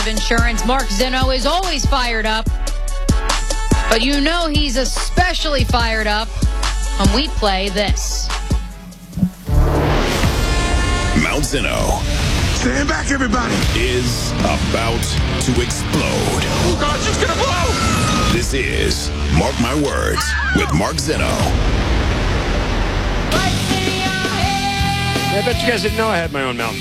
Insurance. Mark Zinno is always fired up. But you know he's especially fired up when we play this. Mount Zinno. Stand back, everybody. Is about to explode. Oh, God, she's going to blow. This is Mark My Words with Mark Zinno. I bet you guys didn't know I had my own mountain.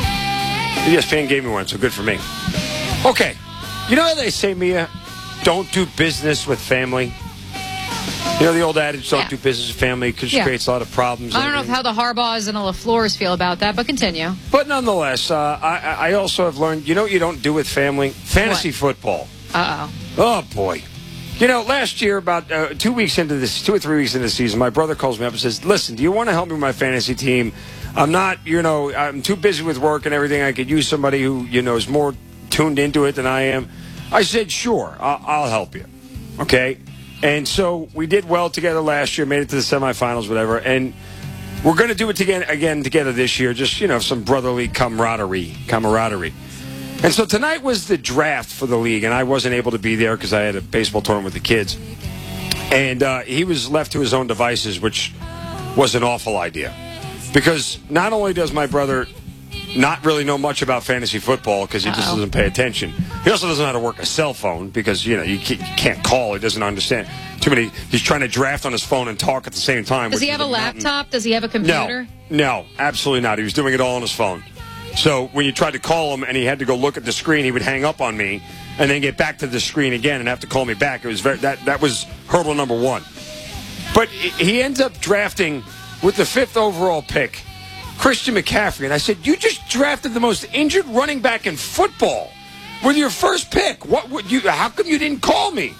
ESPN gave me one, so good for me. Okay. You know how they say, Mia, don't do business with family? You know the old adage, don't do business with family because it creates a lot of problems. I don't know how the Harbaughs and the LaFleurs feel about that, but continue. But nonetheless, I also have learned, you know what you don't do with family? Fantasy football. Uh-oh. Oh, boy. You know, last year, about 2 or 3 weeks into the season, my brother calls me up and says, listen, do you want to help me with my fantasy team? I'm not, I'm too busy with work and everything. I could use somebody who, is more tuned into it than I am. I said, sure, I'll help you. Okay? And so we did well together last year, made it to the semifinals, whatever. And we're going to do it again together this year, just, some brotherly camaraderie. And so tonight was the draft for the league, and I wasn't able to be there because I had a baseball tournament with the kids. And he was left to his own devices, which was an awful idea. Because not only does my brother not really know much about fantasy football because he just doesn't pay attention, he also doesn't know how to work a cell phone because, you can't call. He doesn't understand. He's trying to draft on his phone and talk at the same time. Does he have a laptop? Does he have a computer? No, absolutely not. He was doing it all on his phone. So when you tried to call him and he had to go look at the screen, he would hang up on me and then get back to the screen again and have to call me back. It was that was hurdle number one. But he ends up drafting with the 5th overall pick, Christian McCaffrey. And I said, you just drafted the most injured running back in football with your first pick. How come you didn't call me?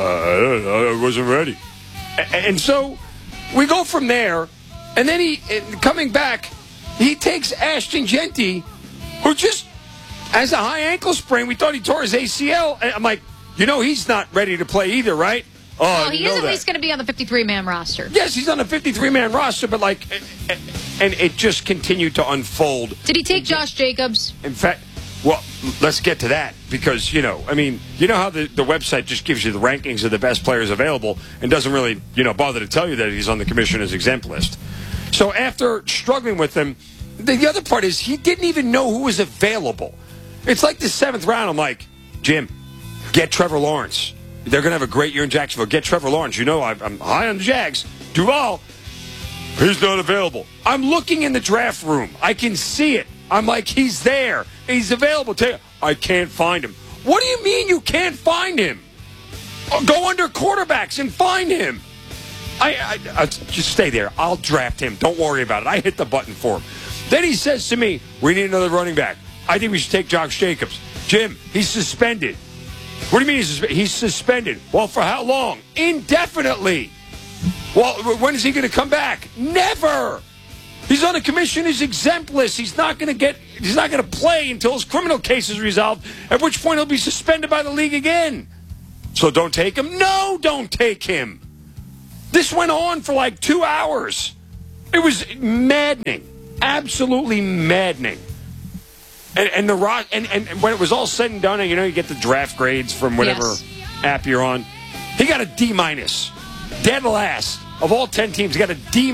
I wasn't ready. And so we go from there, and then coming back, he takes Ashton Genty, who just has a high ankle sprain. We thought he tore his ACL. And I'm like, he's not ready to play either, right? Well, he is at least going to be on the 53-man roster. Yes, he's on the 53-man roster, but and it just continued to unfold. Did he take Josh Jacobs? In fact, well, let's get to that because, you know how the website just gives you the rankings of the best players available and doesn't really, bother to tell you that he's on the commissioner's exempt list. So after struggling with him, the other part is he didn't even know who was available. It's like the 7th round. I'm like, Jim, get Trevor Lawrence. They're going to have a great year in Jacksonville. Get Trevor Lawrence. I'm high on the Jags. Duval, he's not available. I'm looking in the draft room. I can see it. I'm like, he's there. He's available. I can't find him. What do you mean you can't find him? Go under quarterbacks and find him. I just stay there. I'll draft him. Don't worry about it. I hit the button for him. Then he says to me, we need another running back. I think we should take Josh Jacobs. Jim, he's suspended. What do you mean he's suspended? Well, for how long? Indefinitely. Well, when is he going to come back? Never. He's on the commissioner's exempt list. He's not going to play until his criminal case is resolved, at which point he'll be suspended by the league again. So don't take him? No, don't take him. This went on for like 2 hours. It was maddening. Absolutely maddening. And when it was all said and done, and you get the draft grades from whatever app you're on, he got a D-, dead last of all 10 teams. He got a D-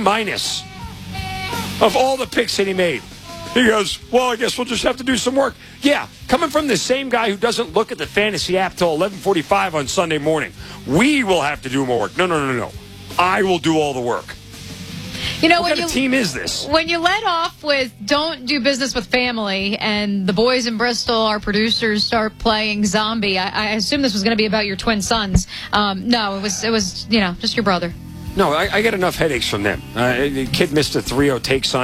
of all the picks that he made. He goes, well, I guess we'll just have to do some work. Yeah, coming from the same guy who doesn't look at the fantasy app till 11:45 on Sunday morning. We will have to do more work. No. I will do all the work. What kind of team is this? When you let off with don't do business with family and the boys in Bristol, our producers, start playing zombie, I assume this was going to be about your twin sons. No, it was just your brother. No, I get enough headaches from them. The kid missed a 3-0 take sign.